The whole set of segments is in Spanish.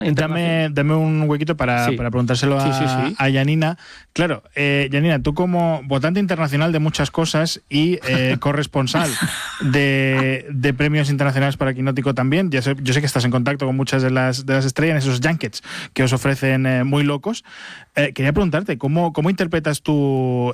Dame un huequito para preguntárselo a Janina. Claro, Janina, tú como votante internacional de muchas cosas y corresponsal de premios internacionales para Quinótico también, yo sé que estás en contacto con muchas de las estrellas en esos junkets que os ofrecen muy locos. Quería preguntarte, ¿cómo interpretas tú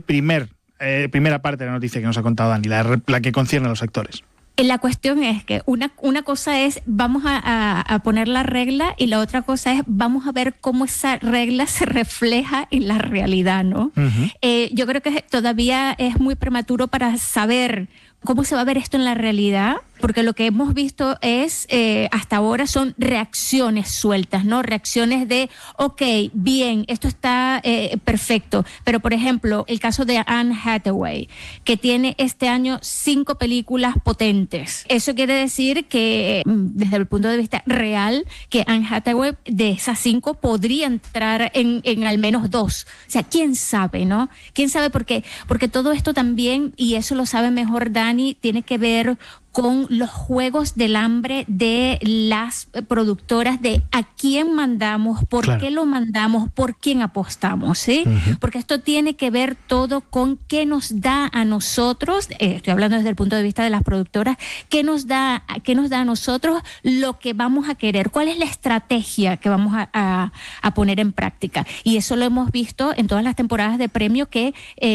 primera parte de la noticia que nos ha contado Dani, la que concierne a los actores? La cuestión es que una cosa es vamos a poner la regla y la otra cosa es vamos a ver cómo esa regla se refleja en la realidad, ¿no? Uh-huh. Yo creo que todavía es muy prematuro para saber cómo se va a ver esto en la realidad, porque lo que hemos visto es, hasta ahora, son reacciones sueltas, ¿no? Reacciones de, ok, bien, esto está perfecto. Pero, por ejemplo, el caso de Anne Hathaway, que tiene este año 5 películas potentes. Eso quiere decir que, desde el punto de vista real, que Anne Hathaway, de esas 5, podría entrar en al menos 2. O sea, ¿quién sabe, no? ¿Quién sabe por qué? Porque todo esto también, y eso lo sabe mejor Dani, tiene que ver con los juegos del hambre de las productoras, de a quién mandamos, por qué lo mandamos, por quién apostamos, ¿sí? Uh-huh. Porque esto tiene que ver todo con qué nos da a nosotros, estoy hablando desde el punto de vista de las productoras, qué nos da a nosotros lo que vamos a querer, cuál es la estrategia que vamos a poner en práctica. Y eso lo hemos visto en todas las temporadas de premio, que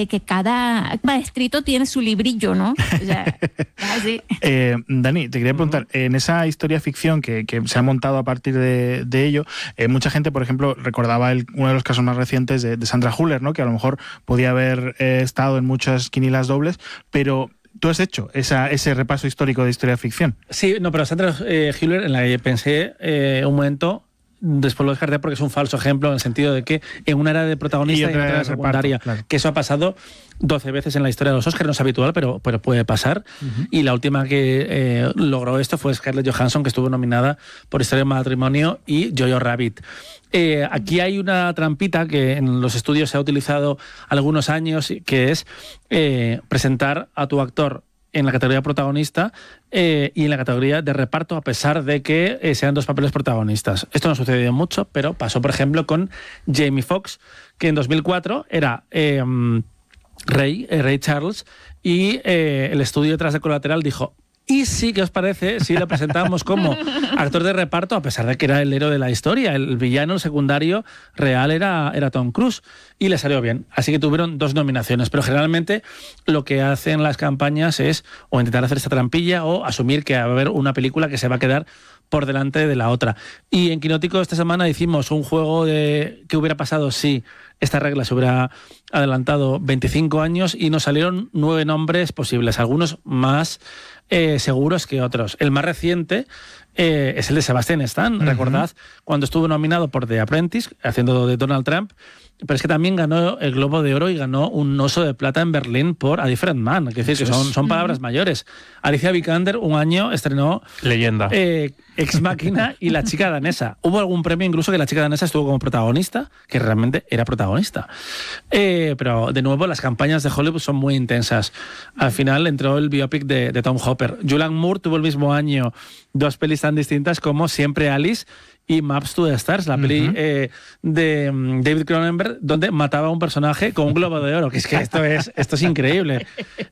cada maestrito tiene su librillo, ¿no? O sea, así. Dani, te quería preguntar, en esa historia ficción que se ha montado a partir de ello, mucha gente, por ejemplo, recordaba uno de los casos más recientes de Sandra Hüller, ¿no? Que a lo mejor podía haber estado en muchas quinilas dobles, pero tú has hecho ese repaso histórico de historia ficción. Sí, no, pero Sandra Hüller, en la que pensé un momento, después lo descarté porque es un falso ejemplo, en el sentido de que en una era de protagonista y en otra era de secundaria, claro. Que eso ha pasado 12 veces en la historia de los Oscars, no es habitual, pero puede pasar. Uh-huh. Y la última que logró esto fue Scarlett Johansson, que estuvo nominada por Historia de Matrimonio y Jojo Rabbit. Aquí hay una trampita que en los estudios se ha utilizado algunos años, que es presentar a tu actor en la categoría protagonista y en la categoría de reparto, a pesar de que sean 2 papeles protagonistas. Esto no ha sucedido mucho, pero pasó, por ejemplo, con Jamie Foxx, que en 2004 era Rey Charles, y el estudio detrás de Colateral dijo: ¿y sí, qué os parece si lo presentamos como actor de reparto, a pesar de que era el héroe de la historia? El villano secundario real era Tom Cruise, y le salió bien. Así que tuvieron 2 nominaciones. Pero generalmente lo que hacen las campañas es o intentar hacer esta trampilla o asumir que va a haber una película que se va a quedar por delante de la otra. Y en Quinótico esta semana hicimos un juego de qué hubiera pasado si esta regla se hubiera adelantado 25 años, y nos salieron 9 nombres posibles, algunos más seguros que otros. El más reciente es el de Sebastian Stan. Uh-huh. Recordad cuando estuvo nominado por The Apprentice, haciendo de Donald Trump, pero es que también ganó el Globo de Oro y ganó un Oso de Plata en Berlín por A Different Man. Es decir, que son palabras mayores. Alicia Vikander un año estrenó Leyenda, Ex Machina y La chica danesa. Hubo algún premio incluso que La chica danesa estuvo como protagonista, que realmente era protagonista. Pero de nuevo las campañas de Hollywood son muy intensas. Al final entró el biopic de Tom Hopper. Julianne Moore tuvo el mismo año 2 pelis tan distintas como Siempre Alice y Maps to the Stars, la peli de David Cronenberg, donde mataba a un personaje con un Globo de Oro, que es que esto es increíble.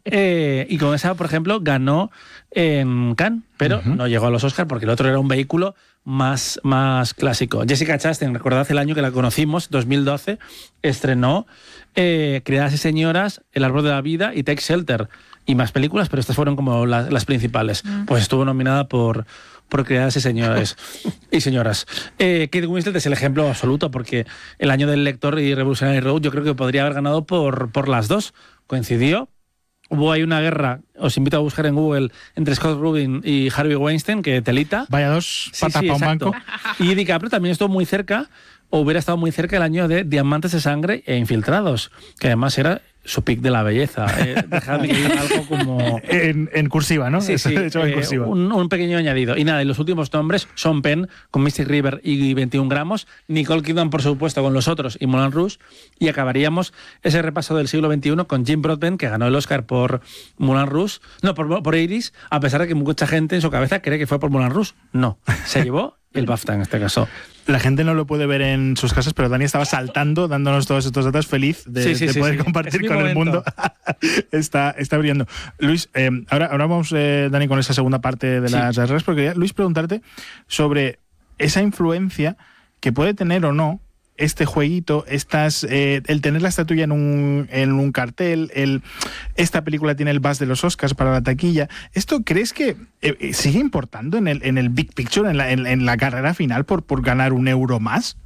Y con esa, por ejemplo, ganó en Cannes, pero no llegó a los Oscars porque el otro era un vehículo más clásico. Jessica Chastain, recordad el año que la conocimos, 2012, estrenó Criadas y Señoras, El Árbol de la Vida y Take Shelter, y más películas, pero estas fueron como las principales. Pues estuvo nominada por Criadas y Señores y Señoras. Kate Winslet es el ejemplo absoluto, porque el año del Lector y Revolutionary Road yo creo que podría haber ganado por las 2. Coincidió. Hubo ahí una guerra, os invito a buscar en Google, entre Scott Rubin y Harvey Weinstein, que telita. Vaya 2 patas para un banco. Y DiCaprio también estuvo muy cerca, o hubiera estado muy cerca, el año de Diamantes de Sangre e Infiltrados, que además era su pic de la belleza. Dejadme que diga algo como... En cursiva, ¿no? Sí, en cursiva. Un pequeño añadido. Y nada, y los últimos nombres, Sean Penn con Mystic River y 21 gramos, Nicole Kidman, por supuesto, con Los Otros y Moulin Rouge, y acabaríamos ese repaso del siglo XXI con Jim Broadbent, que ganó el Oscar por Moulin Rouge, no, por Iris, a pesar de que mucha gente en su cabeza cree que fue por Moulin Rouge. No, se llevó el BAFTA en este caso. La gente no lo puede ver en sus casas, pero Dani estaba saltando, dándonos todos estos datos, feliz de poder compartir con el mundo. está brillando. Luis, ahora vamos, Dani, con esa segunda parte de las reglas, porque quería, Luis, preguntarte sobre esa influencia que puede tener o no este jueguito, el tener la estatuilla en un cartel, esta película tiene el buzz de los Oscars para la taquilla. ¿Esto crees que sigue importando en el big picture, en la carrera final por ganar €1 más?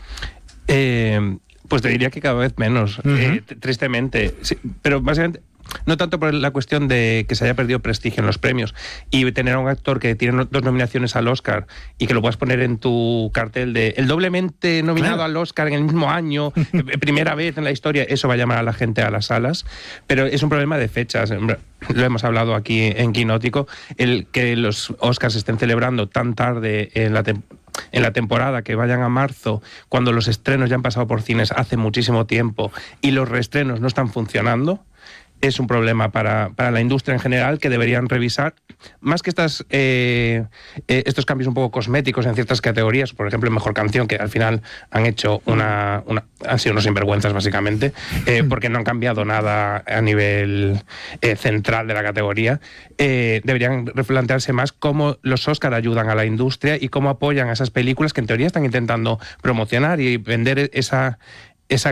Pues te diría que cada vez menos, tristemente. Sí, pero básicamente no tanto por la cuestión de que se haya perdido prestigio en los premios y tener a un actor que tiene 2 nominaciones al Oscar y que lo puedas poner en tu cartel de el doblemente nominado al Oscar en el mismo año, primera vez en la historia, eso va a llamar a la gente a las salas, pero es un problema de fechas. Lo hemos hablado aquí en Quinótico, el que los Oscars se estén celebrando tan tarde en la temporada, que vayan a marzo, cuando los estrenos ya han pasado por cines hace muchísimo tiempo y los reestrenos no están funcionando, es un problema para la industria en general, que deberían revisar, más que estos cambios un poco cosméticos en ciertas categorías, por ejemplo, Mejor Canción, que al final han hecho han sido unos sinvergüenzas básicamente, porque no han cambiado nada a nivel central de la categoría. Deberían replantearse más cómo los Oscar ayudan a la industria y cómo apoyan a esas películas que en teoría están intentando promocionar y vender esas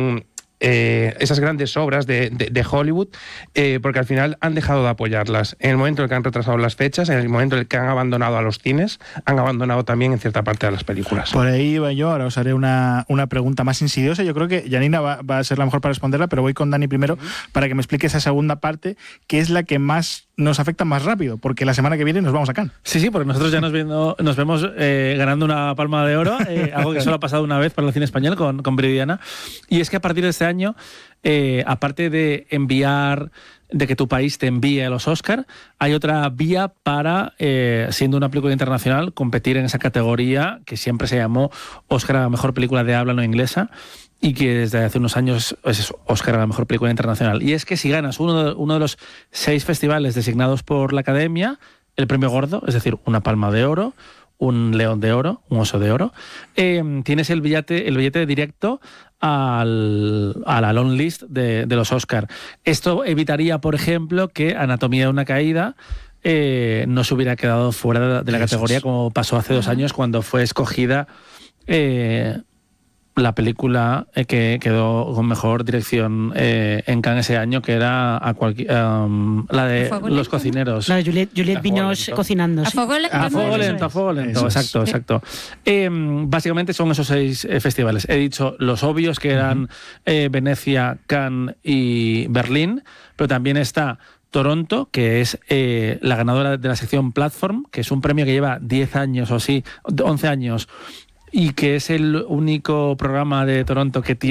grandes obras de Hollywood, porque al final han dejado de apoyarlas. En el momento en el que han retrasado las fechas, en el momento en el que han abandonado a los cines, han abandonado también en cierta parte de las películas. Por ahí iba yo, ahora os haré una pregunta más insidiosa. Yo creo que Janina va a ser la mejor para responderla, pero voy con Dani primero para que me explique esa segunda parte, que es la que más nos afecta más rápido, porque la semana que viene nos vamos a Cannes. Sí, porque nosotros ya nos vemos ganando una Palma de Oro, algo que solo ha pasado una vez para el cine español con Viridiana, y es que a partir de este año, aparte de que tu país te envíe a los Oscar, hay otra vía para, siendo una película internacional, competir en esa categoría que siempre se llamó Oscar a la mejor película de habla no inglesa, y que desde hace unos años es Oscar a la mejor película internacional. Y es que si ganas uno de los 6 festivales designados por la Academia, el premio gordo, es decir, una Palma de Oro, un León de Oro, un Oso de Oro, tienes el billete directo a la long list de los Oscar. Esto evitaría, por ejemplo, que Anatomía de una caída no se hubiera quedado fuera de la categoría, como pasó hace 2 años cuando fue escogida la película que quedó con mejor dirección en Cannes ese año, que era la de Los cocineros. La de Juliette Binoche cocinando. A fuego lento. A fuego lento, exacto. Básicamente son esos 6 festivales. He dicho los obvios, que eran Venecia, Cannes y Berlín, pero también está Toronto, que es la ganadora de la sección Platform, que es un premio que lleva 10 años o así, 11 años, y que es el único programa de Toronto que tiene